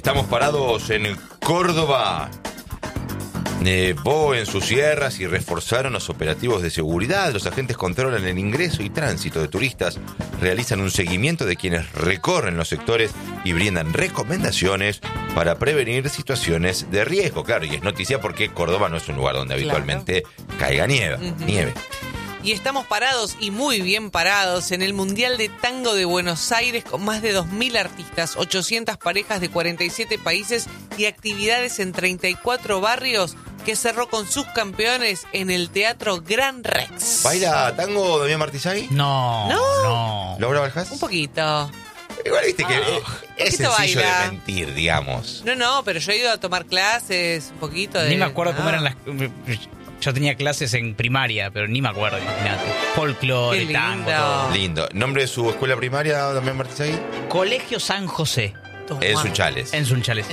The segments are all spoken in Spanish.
Estamos parados en Córdoba. Nevó en sus sierras y reforzaron los operativos de seguridad. Los agentes controlan el ingreso y tránsito de turistas, realizan un seguimiento de quienes recorren los sectores y brindan recomendaciones para prevenir situaciones de riesgo. Claro, y es noticia porque Córdoba no es un lugar donde habitualmente caiga nieve. Y estamos parados y muy bien parados en el Mundial de Tango de Buenos Aires con más de 2.000 artistas, 800 parejas de 47 países y actividades en 34 barrios que cerró con sus campeones en el Teatro Gran Rex. ¿Baila tango Damián Martizagui? No. ¿Laura Baljas? Un poquito. Igual viste que es sencillo baila. de mentir, digamos. No, pero yo he ido a tomar clases, un poquito de... Ni me acuerdo cómo eran las... Yo tenía clases en primaria, pero ni me acuerdo, imagínate. Folclore, tango, todo. Lindo. ¿Nombre de su escuela primaria, Damián Martizagui? Colegio San José. En Sunchales. En Sunchales.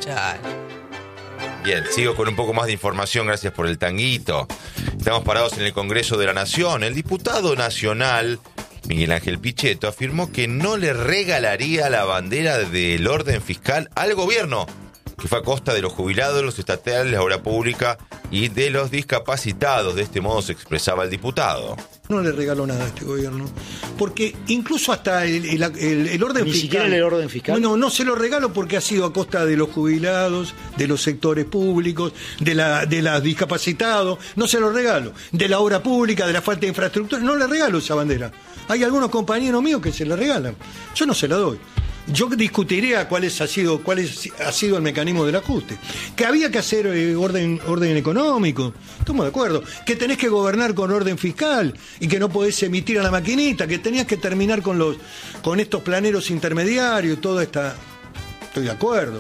Bien, sigo con un poco más de información, gracias por el tanguito. Estamos parados en el Congreso de la Nación. El diputado nacional, Miguel Ángel Pichetto, afirmó que no le regalaría la bandera del orden fiscal al gobierno, que fue a costa de los jubilados, los estatales, la obra pública y de los discapacitados. De este modo se expresaba el diputado. No le regalo nada a este gobierno, porque incluso hasta el orden fiscal... ¿Ni siquiera el orden fiscal? No se lo regalo porque ha sido a costa de los jubilados, de los sectores públicos, de los discapacitados, no se lo regalo. De la obra pública, de la falta de infraestructura, no le regalo esa bandera. Hay algunos compañeros míos que se la regalan, yo no se la doy. Yo discutiría cuál ha sido el mecanismo del ajuste. Que había que hacer orden económico, estamos de acuerdo. Que tenés que gobernar con orden fiscal y que no podés emitir a la maquinita, que tenías que terminar con estos planeros intermediarios, todo esta... Estoy de acuerdo.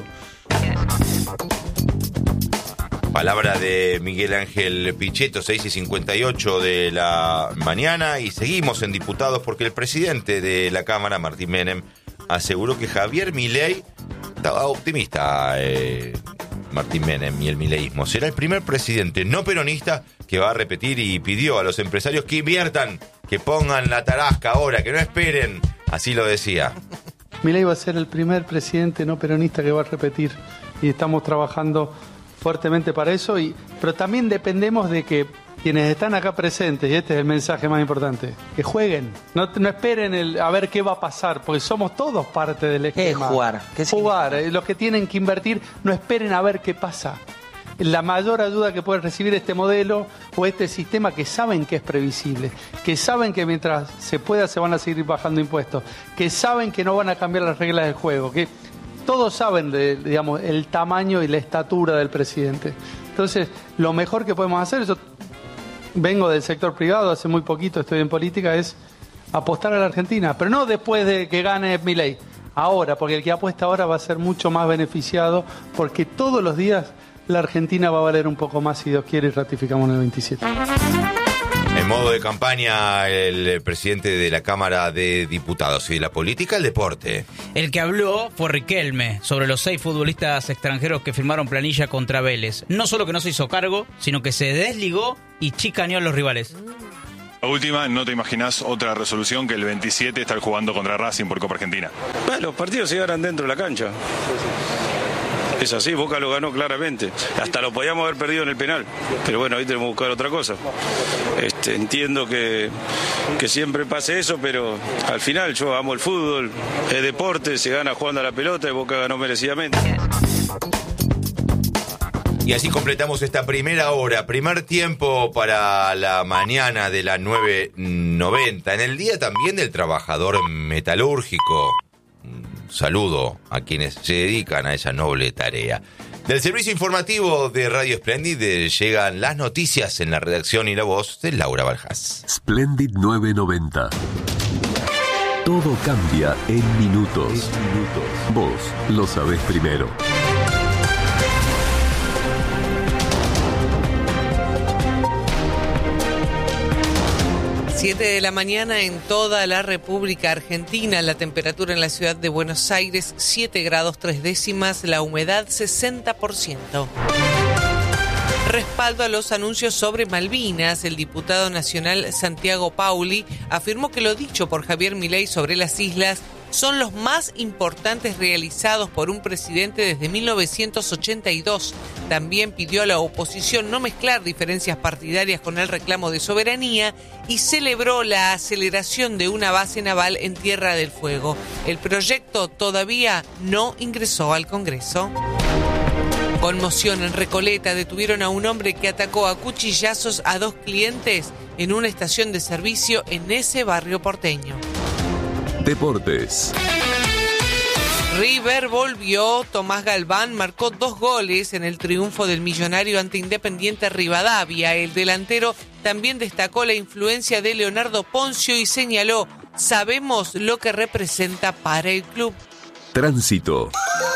Palabra de Miguel Ángel Pichetto, 6:58 de la mañana, y seguimos en diputados porque el presidente de la Cámara, Martín Menem, aseguró que Javier Milei, estaba optimista Martín Menem y el mileísmo, será el primer presidente no peronista que va a repetir, y pidió a los empresarios que inviertan, que pongan la tarasca ahora, que no esperen, así lo decía. Milei va a ser el primer presidente no peronista que va a repetir y estamos trabajando fuertemente para eso, pero también dependemos de que quienes están acá presentes, y este es el mensaje más importante, que jueguen, no esperen a ver qué va a pasar, porque somos todos parte del esquema. ¿Qué es jugar? Jugar, los que tienen que invertir, no esperen a ver qué pasa. La mayor ayuda que puede recibir este modelo o este sistema, que saben que es previsible, que saben que mientras se pueda se van a seguir bajando impuestos, que saben que no van a cambiar las reglas del juego, que todos saben digamos, el tamaño y la estatura del presidente. Entonces, lo mejor que podemos hacer, yo vengo del sector privado, hace muy poquito estoy en política, es apostar a la Argentina, pero no después de que gane Milei, ahora, porque el que apuesta ahora va a ser mucho más beneficiado, porque todos los días la Argentina va a valer un poco más, si Dios quiere, y ratificamos en el 27. En modo de campaña, el presidente de la Cámara de Diputados, y de la política, el deporte. El que habló fue Riquelme sobre los 6 futbolistas extranjeros que firmaron planilla contra Vélez. No solo que no se hizo cargo, sino que se desligó y chicaneó a los rivales. La última, no te imaginás otra resolución que el 27 estar jugando contra Racing por Copa Argentina. Los partidos se ganan dentro de la cancha. Es así, Boca lo ganó claramente. Hasta lo podíamos haber perdido en el penal. Pero bueno, ahí tenemos que buscar otra cosa. Entiendo que siempre pase eso, pero al final yo amo el fútbol, es deporte, se gana jugando a la pelota y Boca ganó merecidamente. Y así completamos esta primera hora, primer tiempo para la mañana de la 9:90. En el día también del trabajador metalúrgico. Saludo a quienes se dedican a esa noble tarea. Del servicio informativo de Radio Splendid llegan las noticias en la redacción y la voz de Laura Baljas. Splendid 990. Todo cambia en minutos. Vos lo sabés primero. 7 de la mañana en toda la República Argentina. La temperatura en la ciudad de Buenos Aires, 7 grados 3 décimas. La humedad, 60%. Respaldo a los anuncios sobre Malvinas. El diputado nacional Santiago Pauli afirmó que lo dicho por Javier Milei sobre las islas son los más importantes realizados por un presidente desde 1982. También pidió a la oposición no mezclar diferencias partidarias con el reclamo de soberanía y celebró la aceleración de una base naval en Tierra del Fuego. El proyecto todavía no ingresó al Congreso. Conmoción en Recoleta. Detuvieron a un hombre que atacó a cuchillazos a 2 clientes en una estación de servicio en ese barrio porteño. Deportes. River volvió. Tomás Galván marcó 2 goles en el triunfo del Millonario ante Independiente Rivadavia. El delantero también destacó la influencia de Leonardo Poncio y señaló: sabemos lo que representa para el club. Tránsito.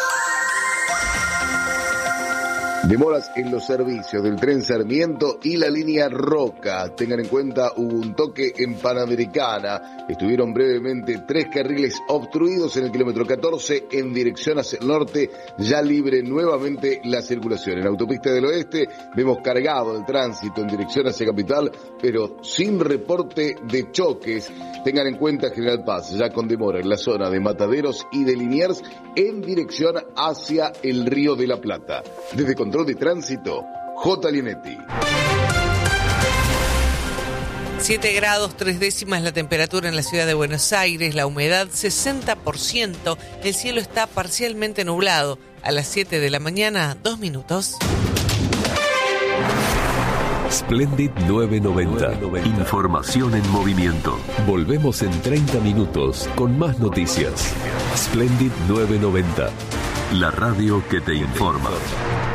Demoras en los servicios del tren Sarmiento y la línea Roca. Tengan en cuenta, hubo un toque en Panamericana. Estuvieron brevemente 3 carriles obstruidos en el kilómetro 14 en dirección hacia el norte. Ya libre nuevamente la circulación. En Autopista del Oeste vemos cargado el tránsito en dirección hacia Capital, pero sin reporte de choques. Tengan en cuenta General Paz, ya con demora en la zona de Mataderos y de Liniers en dirección hacia el Río de la Plata. Desde Control de Tránsito, J. Lienetti. 7 grados 3 décimas la temperatura en la ciudad de Buenos Aires, la humedad 60%, el cielo está parcialmente nublado. A las 7 de la mañana, 2 minutos. Splendid 990. Información en movimiento. Volvemos en 30 minutos con más noticias. Splendid 990. La radio que te informa.